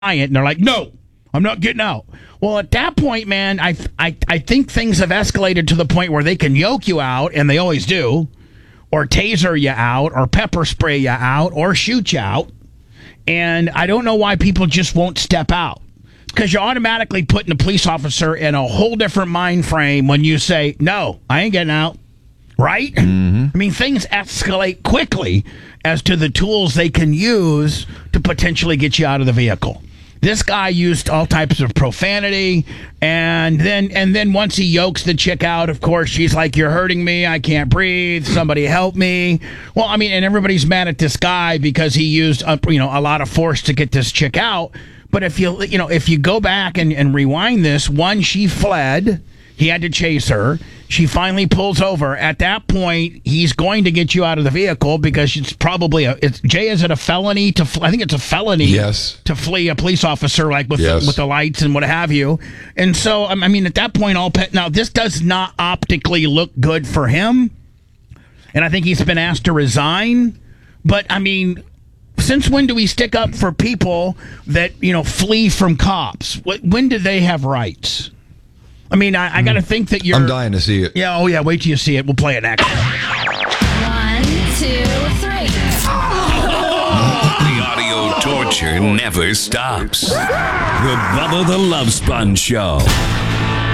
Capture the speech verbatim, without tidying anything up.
and they're like, no, I'm not getting out. Well, at that point, man, I, I, I think things have escalated to the point where they can yoke you out, and they always do, or taser you out, or pepper spray you out, or shoot you out. And I don't know why people just won't step out. Because you're automatically putting a police officer in a whole different mind frame when you say, no, I ain't getting out. Right? Mm-hmm. I mean, things escalate quickly as to the tools they can use to potentially get you out of the vehicle. This guy used all types of profanity, and then and then once he yokes the chick out, of course, she's like, you're hurting me, I can't breathe, somebody help me. Well, I mean, and everybody's mad at this guy because he used a, you know, a lot of force to get this chick out. But if you you know if you go back and, and rewind this, one, she fled. He had to chase her. She finally pulls over. At that point, he's going to get you out of the vehicle because it's probably a. It's, Jay, is it a felony to? Fl- I think it's a felony. Yes. To flee a police officer, like with yes. with the lights and what have you. And so, I mean, at that point, all pet. Now, this does not optically look good for him, and I think he's been asked to resign. But I mean, since when do we stick up for people that you know flee from cops? When do they have rights? I mean, I, I got to think that you're... I'm dying to see it. Yeah, oh yeah, wait till you see it. We'll play it next. One, two, three. The audio torture never stops. The Bubba the Love Sponge Show.